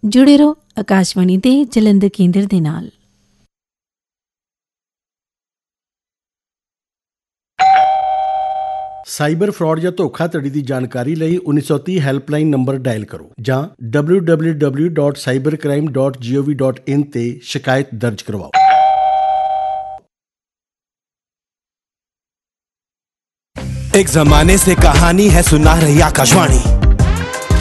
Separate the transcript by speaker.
Speaker 1: ਜੁੜੇ ਰਹੋ ਆਕਾਸ਼ਵਾਣੀ ਦੇ ਜਲੰਧਰ ਕੇਂਦਰ ਦੇ ਨਾਲ।
Speaker 2: ਸਾਈਬਰ ਫਰਾਡ ਜਾਂ ਧੋਖਾਧੜੀ ਦੀ ਜਾਣਕਾਰੀ ਲਈ 1930 ਹੈਲਪਲਾਈਨ ਨੰਬਰ ਡਾਇਲ ਕਰੋ ਜਾਂ www.cybercrime.gov.in ਤੇ ਸ਼ਿਕਾਇਤ ਦਰਜ ਕਰਵਾਓ।
Speaker 3: एक जमाने से कहानी है सुना रही आकाशवाणी।